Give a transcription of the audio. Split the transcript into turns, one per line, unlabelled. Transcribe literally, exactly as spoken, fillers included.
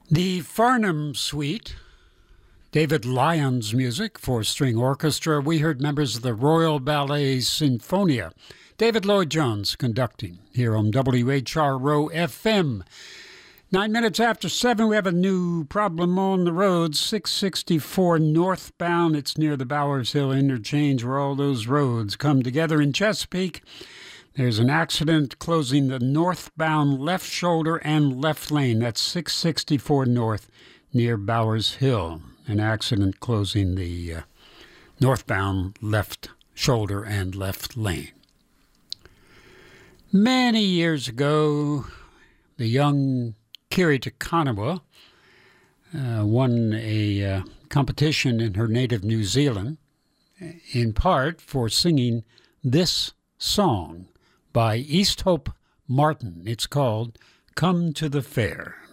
The Farnham Suite, David Lyons music for string orchestra. We heard members of the Royal Ballet Sinfonia. David Lloyd-Jones conducting here on W H R O F M. Nine minutes after seven, we have a new problem on the road, six sixty-four northbound. It's near the Bowers Hill interchange where all those roads come together in Chesapeake. There's an accident closing the northbound left shoulder and left lane. That's six sixty-four north near Bowers Hill. An accident closing the uh, northbound left shoulder and left lane. Many years ago, the young Kiri Te Kanawa uh, won a uh, competition in her native New Zealand, in part for singing this song by East Hope Martin. It's called Come to the Fair.